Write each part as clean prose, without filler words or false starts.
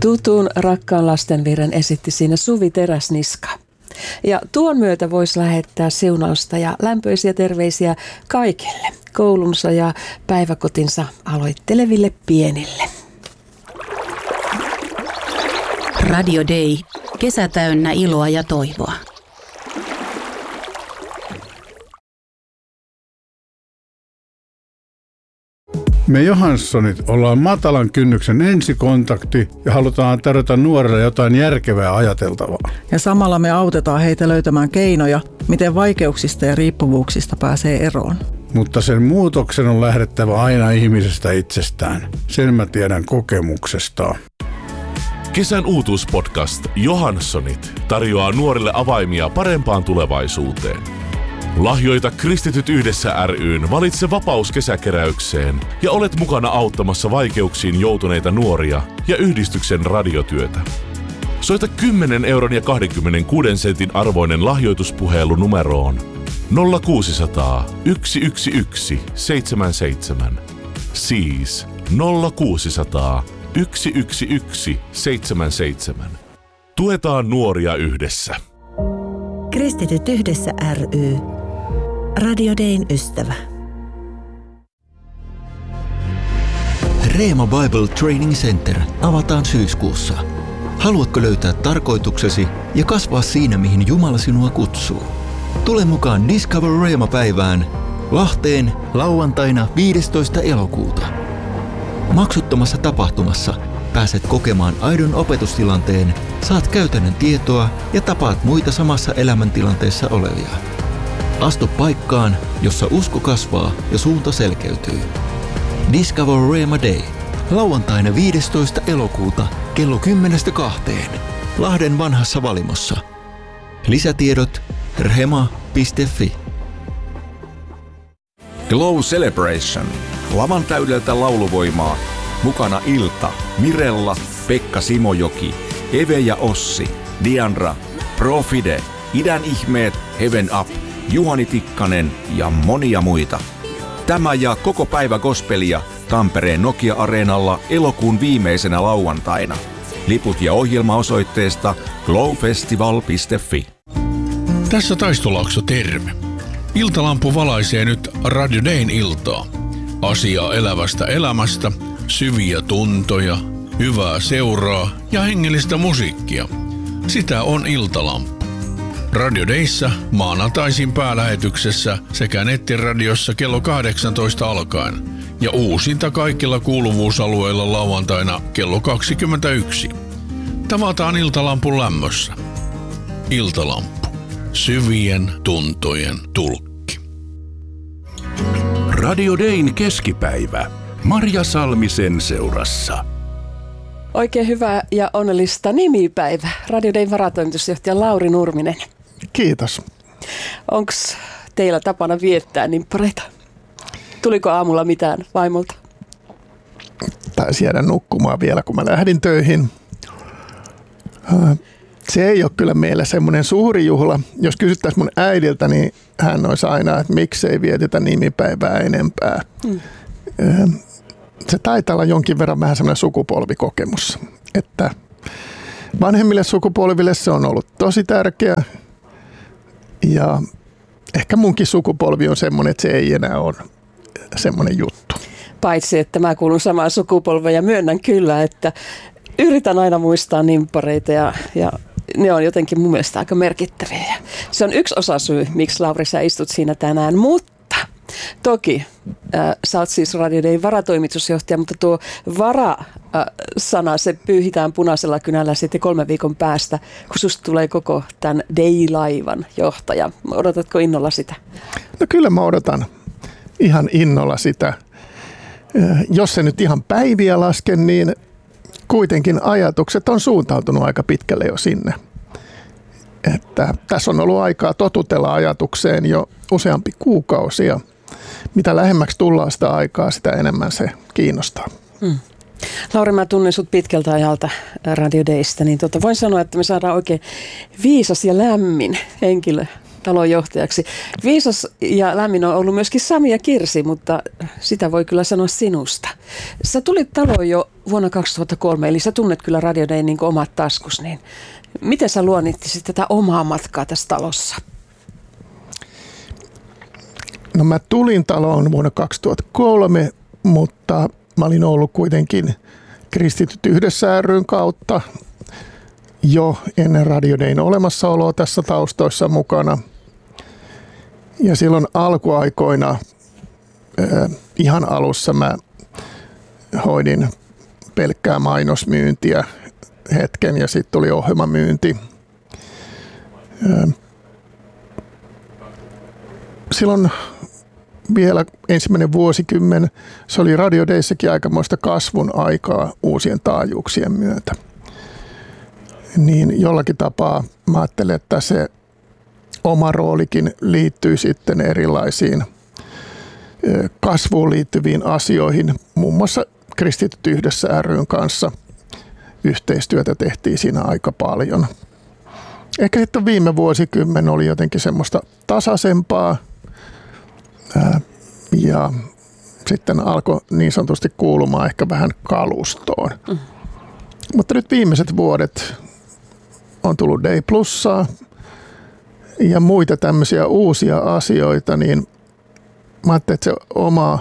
Tutun rakkaan lastenvirren esitti siinä Suvi Teräsniska. Ja tuon myötä voisi lähettää siunausta ja lämpöisiä terveisiä kaikille koulunsa ja päiväkotinsa aloitteleville pienille. Radio Day. Kesä täynnä iloa ja toivoa. Me Johanssonit ollaan matalan kynnyksen ensikontakti ja halutaan tarjota nuorille jotain järkevää ajateltavaa. Ja samalla me autetaan heitä löytämään keinoja, miten vaikeuksista ja riippuvuuksista pääsee eroon. Mutta sen muutoksen on lähdettävä aina ihmisestä itsestään. Sen mä tiedän kokemuksesta. Kesän uutuuspodcast Johanssonit tarjoaa nuorille avaimia parempaan tulevaisuuteen. Lahjoita Kristityt yhdessä ry:n Valitse vapaus kesäkeräykseen ja olet mukana auttamassa vaikeuksiin joutuneita nuoria ja yhdistyksen radiotyötä. Soita 10 euron ja 26 sentin arvoinen lahjoituspuhelu numeroon 0600 111 77. Siis 0600 111 77. Tuetaan nuoria yhdessä. Kristityt yhdessä ry. Radio Dayn ystävä. Reema Bible Training Center avataan syyskuussa. Haluatko löytää tarkoituksesi ja kasvaa siinä, mihin Jumala sinua kutsuu? Tule mukaan Discover Reema-päivään Lahteen lauantaina 15. elokuuta. Maksuttomassa tapahtumassa pääset kokemaan aidon opetustilanteen, saat käytännön tietoa ja tapaat muita samassa elämäntilanteessa olevia. Astu paikkaan, jossa usko kasvaa ja suunta selkeytyy. Discover Reema Day. Lauantaina 15. elokuuta kello 10-2. Lahden vanhassa Valimossa. Lisätiedot rhema.fi. Glow Celebration. Lavan täydeltä lauluvoimaa. Mukana Ilta, Mirella, Pekka Simojoki, Eve ja Ossi, Diandra, Profide, Idän ihmeet, Heaven Up, Juhani Tikkanen ja monia muita. Tämä ja koko päivä gospelia Tampereen Nokia-areenalla elokuun viimeisenä lauantaina. Liput ja ohjelma osoitteesta glowfestival.fi. Tässä Taistolaakso, terve. Iltalampu valaisee nyt Radio Dayn iltaa. Asiaa elävästä elämästä, syviä tuntoja, hyvää seuraa ja hengellistä musiikkia. Sitä on Iltalampu. Radio Dayssä maanantaisin päälähetyksessä sekä nettiradiossa kello 18 alkaen ja uusinta kaikilla kuuluvuusalueilla lauantaina kello 21. Tavataan Iltalampun lämmössä. Iltalampu. Syvien tuntojen tulkki. Radio Dayn keskipäivä. Marja Salmisen seurassa. Oikein hyvää ja onnellista nimipäivää. Radio Dayn varatoimitusjohtaja Lauri Nurminen. Kiitos. Onko teillä tapana viettää nimppareita? Tuliko aamulla mitään vaimolta? Taisi jäädä nukkumaan vielä, kun mä lähdin töihin. Se ei ole kyllä meillä semmoinen suuri juhla. Jos kysyttäisiin mun äidiltä, niin hän olisi aina, että miksei vietetä nimipäivää enempää. Se taitaa olla jonkin verran vähän semmoinen sukupolvikokemus. Että vanhemmille sukupolville se on ollut tosi tärkeä. Ja ehkä munkin sukupolvi on semmoinen, että se ei enää ole semmoinen juttu. Paitsi, että mä kuulun samaan sukupolveen ja myönnän kyllä, että yritän aina muistaa nimppareita ja ne on jotenkin mun mielestä aika merkittäviä. Se on yksi osasyy, miksi Lauri sä istut siinä tänään, mutta toki sä oot siis Radio Dayn varatoimitusjohtaja, mutta tuo vara-sana se pyyhitään punaisella kynällä sitten 3 viikon päästä, kun susta tulee koko tämän Day-laivan johtaja. Odotatko innolla sitä? No kyllä mä odotan ihan innolla sitä. Jos se nyt ihan päiviä lasken, niin kuitenkin ajatukset on suuntautunut aika pitkälle jo sinne. Että tässä on ollut aikaa totutella ajatukseen jo useampi kuukausi ja mitä lähemmäksi tullaan sitä aikaa, sitä enemmän se kiinnostaa. Lauri, mä tunnen sut pitkältä ajalta Radio Daystä, niin voin sanoa, että me saadaan oikein viisas ja lämmin henkilö talonjohtajaksi. Viisas ja lämmin on ollut myöskin Sami ja Kirsi, mutta sitä voi kyllä sanoa sinusta. Sä tulit taloon jo vuonna 2003, eli sä tunnet kyllä Radio Dayn niin kuin omat taskus. Niin miten sä luonnittisit tätä omaa matkaa tässä talossa? No mä tulin taloon vuonna 2003, mutta mä olin ollut kuitenkin Kristityt yhdessä ry:n kautta jo ennen Radio Dayn olemassaoloa tässä taustoissa mukana. Ja silloin alkuaikoina, ihan alussa mä hoidin pelkkää mainosmyyntiä hetken ja sitten tuli ohjelmamyynti. Silloin vielä ensimmäinen vuosikymmen, se oli Radio Dayssäkin aikamoista kasvun aikaa uusien taajuuksien myötä. Niin jollakin tapaa mä ajattelen, että se oma roolikin liittyy sitten erilaisiin kasvuun liittyviin asioihin. Muun muassa Kristityt yhdessä ry:n kanssa yhteistyötä tehtiin siinä aika paljon. Ehkä sitten viime vuosikymmen oli jotenkin semmoista tasaisempaa ja sitten alkoi niin sanotusti kuulumaan ehkä vähän kalustoon. Mutta nyt viimeiset vuodet on tullut Day Plussaa ja muita tämmöisiä uusia asioita, niin mä ajattelin, että se oma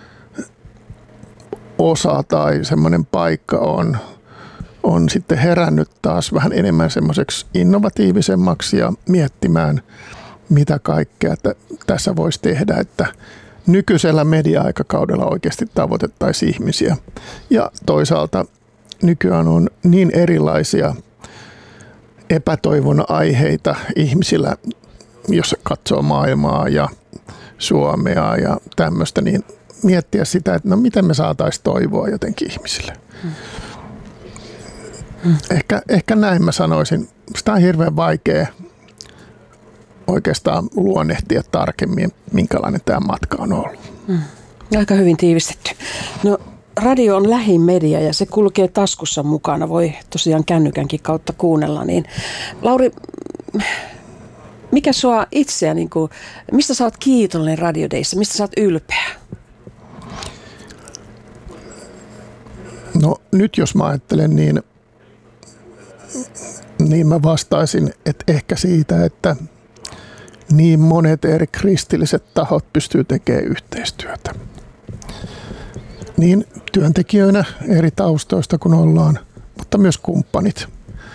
osa tai semmoinen paikka on sitten herännyt taas vähän enemmän semmoiseksi innovatiivisemmaksi ja miettimään, mitä kaikkea tässä voisi tehdä, että nykyisellä media-aikakaudella oikeasti tavoitettaisiin ihmisiä. Ja toisaalta nykyään on niin erilaisia epätoivon aiheita ihmisillä, jos katsoo maailmaa ja Suomea ja tämmöistä, niin miettiä sitä, että no miten me saataisiin toivoa jotenkin ihmisille. Ehkä näin mä sanoisin. Sitä on hirveän vaikea oikeastaan luonnehtia tarkemmin, minkälainen tämä matka on ollut. Aika hyvin tiivistetty. No, radio on lähimedia ja se kulkee taskussa mukana. Voi tosiaan kännykänkin kautta kuunnella. Niin, Lauri, mikä sua itseä, niin kuin, mistä sä oot kiitollinen Radio Dayssä? Mistä sä oot ylpeä? No nyt jos mä ajattelen, niin mä vastaisin, että ehkä siitä, että niin monet eri kristilliset tahot pystyy tekemään yhteistyötä. Niin työntekijöinä eri taustoista kun ollaan, mutta myös kumppanit.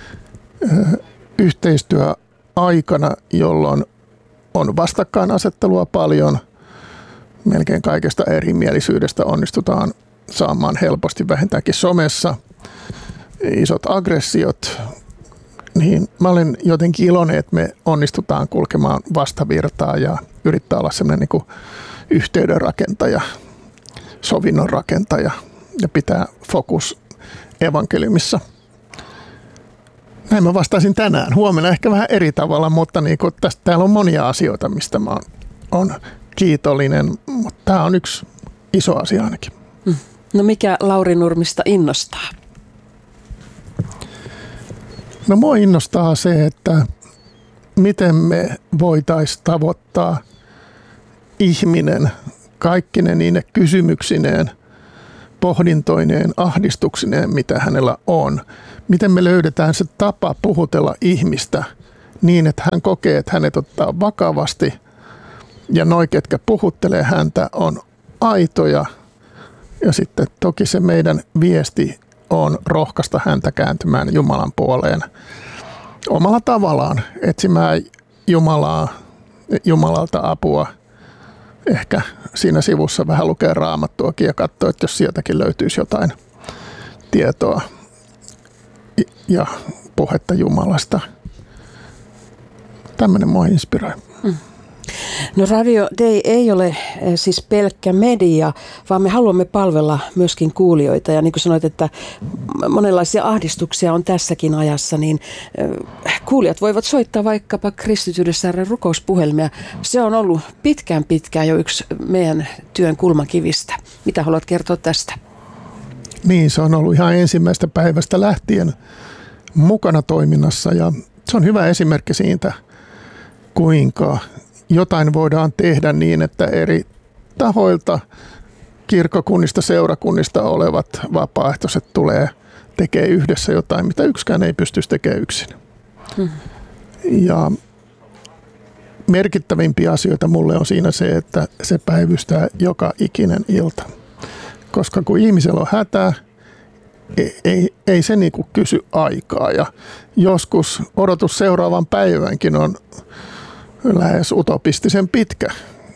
Yhteistyö aikana, jolloin on vastakkainasettelua paljon, melkein kaikesta erimielisyydestä onnistutaan saamaan helposti vähintäänkin somessa isot aggressiot, niin mä olen jotenkin iloinen, että me onnistutaan kulkemaan vastavirtaa ja yrittää olla semmoinen niin kuin yhteyden rakentaja, sovinnon rakentaja ja pitää fokus evankeliumissa. Näin mä vastaisin tänään. Huomenna ehkä vähän eri tavalla, mutta niin kuin täällä on monia asioita, mistä mä oon kiitollinen, mutta tämä on yksi iso asia ainakin. No mikä Lauri Nurmista innostaa? No mua innostaa se, että miten me voitaisiin tavoittaa ihminen kaikkine niine kysymyksineen, pohdintoineen, ahdistuksineen, mitä hänellä on. Miten me löydetään se tapa puhutella ihmistä niin, että hän kokee, että hänet ottaa vakavasti ja noi, ketkä puhuttelee häntä, on aitoja. Ja sitten toki se meidän viesti on rohkaista häntä kääntymään Jumalan puoleen omalla tavallaan, etsimään Jumalalta apua. Ehkä siinä sivussa vähän lukee Raamattuakin ja katsoo, että jos sieltäkin löytyisi jotain tietoa ja puhetta Jumalasta. Tämmöinen mua inspiroi. No Radio Day ei ole siis pelkkä media, vaan me haluamme palvella myöskin kuulijoita. Ja niin kuin sanoit, että monenlaisia ahdistuksia on tässäkin ajassa, niin kuulijat voivat soittaa vaikkapa Kristityydessä rukouspuhelimia. Se on ollut pitkään jo yksi meidän työn kulmakivistä. Mitä haluat kertoa tästä? Niin, se on ollut ihan ensimmäistä päivästä lähtien mukana toiminnassa ja se on hyvä esimerkki siitä, kuinka jotain voidaan tehdä niin, että eri tahoilta, kirkkokunnista, seurakunnista olevat vapaaehtoiset tekee yhdessä jotain, mitä yksikään ei pystyisi tekemään yksin. Ja merkittävimpiä asioita mulle on siinä se, että se päivystää joka ikinen ilta. Koska kun ihmisellä on hätä, ei se niinku kysy aikaa. Ja joskus odotus seuraavan päivänkin on lähes utopistisen pitkä.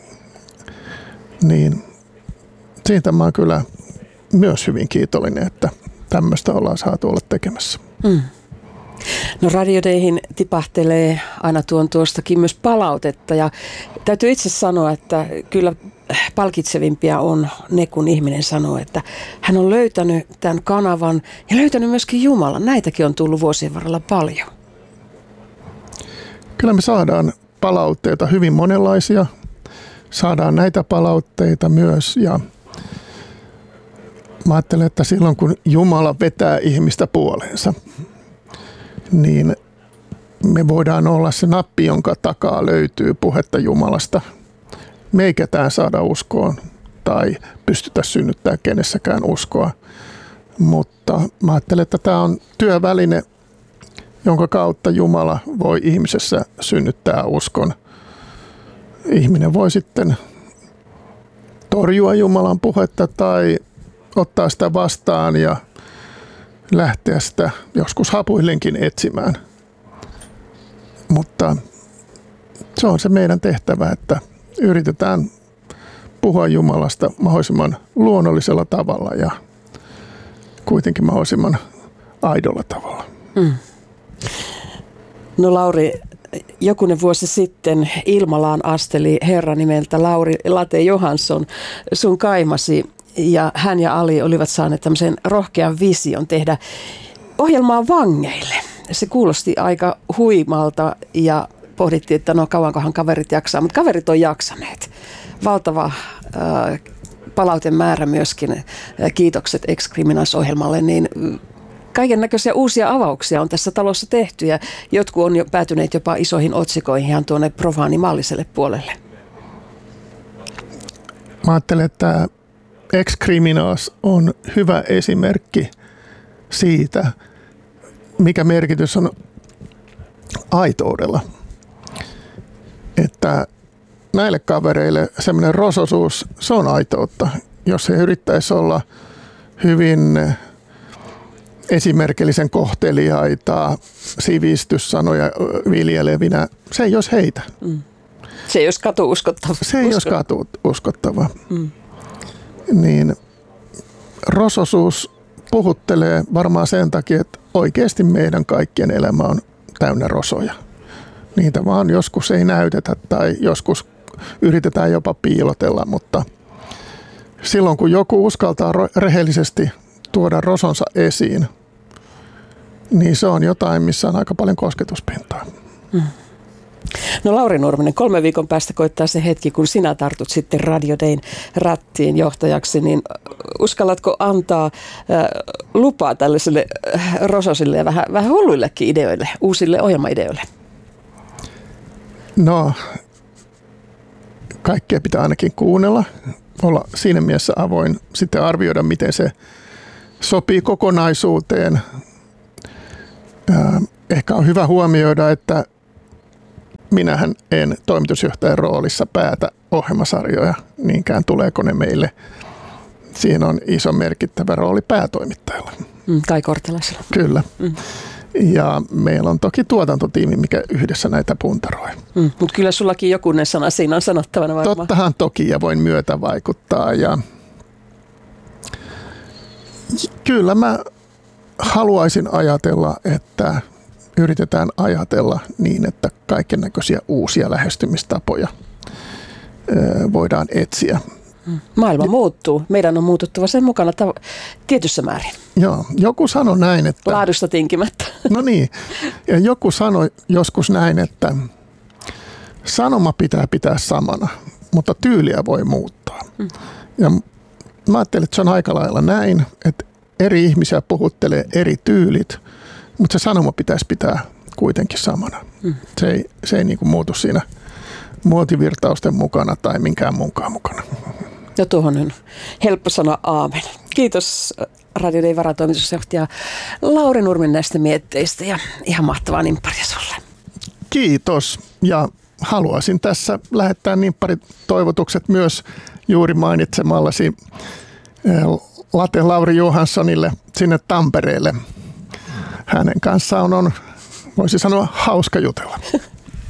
Niin siitä mä oon kyllä myös hyvin kiitollinen, että tämmöistä ollaan saatu olla tekemässä. No Radio Dayhin tipahtelee aina tuostakin myös palautetta ja täytyy itse sanoa, että kyllä palkitsevimpia on ne, kun ihminen sanoo, että hän on löytänyt tämän kanavan ja löytänyt myöskin Jumalan. Näitäkin on tullut vuosien varrella paljon. Kyllä me saadaan palautteita hyvin monenlaisia. Saadaan näitä palautteita myös ja mä ajattelen, että silloin kun Jumala vetää ihmistä puoleensa, niin me voidaan olla se nappi, jonka takaa löytyy puhetta Jumalasta. Me ei ketään saada uskoon tai pystytä synnyttämään kenessäkään uskoa, mutta mä ajattelen, että tämä on työväline, jonka kautta Jumala voi ihmisessä synnyttää uskon. Ihminen voi sitten torjua Jumalan puhetta tai ottaa sitä vastaan ja lähteä sitä joskus hapuillenkin etsimään. Mutta se on se meidän tehtävä, että yritetään puhua Jumalasta mahdollisimman luonnollisella tavalla ja kuitenkin mahdollisimman aidolla tavalla. No Lauri, jokunen vuosi sitten Ilmalaan asteli herra nimeltä Lauri Late Johansson, sun kaimasi, ja hän ja Ali olivat saaneet tämmöisen rohkean vision tehdä ohjelmaa vangeille. Se kuulosti aika huimalta ja pohdittiin, että no kauankohan kaverit jaksaa, mutta kaverit on jaksaneet. Valtava palautemäärä myöskin, kiitokset Ex Criminals-ohjelmalle, niin kaiken näköisiä uusia avauksia on tässä talossa tehty ja jotkut on jo päätyneet jopa isoihin otsikoihin ihan tuonne profaanimalliselle puolelle. Mä ajattelen, että Ex Criminals on hyvä esimerkki siitä, mikä merkitys on aitoudella. Että näille kavereille semmoinen rososuus, se on aitoutta. Jos he yrittäisi olla hyvin esimerkillisen kohteliaita, sivistyssanoja viljelevinä, se ei olisi heitä. Se ei olisi katu-uskottava. Se ei olisi katu-uskottava. Niin rososuus puhuttelee varmaan sen takia, että oikeasti meidän kaikkien elämä on täynnä rosoja. Niitä vaan joskus ei näytetä tai joskus yritetään jopa piilotella, mutta silloin kun joku uskaltaa rehellisesti tuoda rosonsa esiin, niin se on jotain, missä on aika paljon kosketuspintaa. No Lauri Nurminen, 3 viikon päästä koittaa se hetki, kun sinä tartut sitten Radio Dayn rattiin johtajaksi, niin uskallatko antaa lupaa tällaisille rososille ja vähän hulluillekin ideoille, uusille ohjelmaideoille? No, kaikkea pitää ainakin kuunnella, olla siinä mielessä avoin, sitten arvioida, miten se sopii kokonaisuuteen. Ehkä on hyvä huomioida, että minähän en toimitusjohtajan roolissa päätä ohjelmasarjoja, niinkään tuleeko ne meille. Siinä on iso merkittävä rooli päätoimittajalla. Kai Kortelaisella. Kyllä. Ja meillä on toki tuotantotiimi, mikä yhdessä näitä puntaroi. Mutta kyllä sullakin jokunen sana siinä on sanottavana varmaan. Tottahan toki ja voin myötä vaikuttaa. Ja kyllä mä haluaisin ajatella, että yritetään ajatella niin, että kaikennäköisiä uusia lähestymistapoja voidaan etsiä. Maailma muuttuu. Meidän on muututtava sen mukana tietyssä määrin. Joo, joku sanoi näin, että... Laadusta tinkimättä. No niin, ja joku sanoi joskus näin, että sanoma pitää samana, mutta tyyliä voi muuttaa. Ja mä ajattelin, että se on aika lailla näin, että eri ihmisiä puhuttelee eri tyylit, mutta se sanoma pitäisi pitää kuitenkin samana. Se ei niin kuin muutu siinä muotivirtausten mukana tai minkään muunkaan mukana. Ja tuohon on helppo sanoa aamen. Kiitos Radio Dayn varatoimitusjohtaja Lauri Nurmi näistä mietteistä ja ihan mahtavaa nimpparia sulle. Kiitos, ja haluaisin tässä lähettää nimpparitoivotukset myös juuri mainitsemallasi Late Lauri Johanssonille sinne Tampereelle. Hänen kanssaan on voisi sanoa, hauska jutella.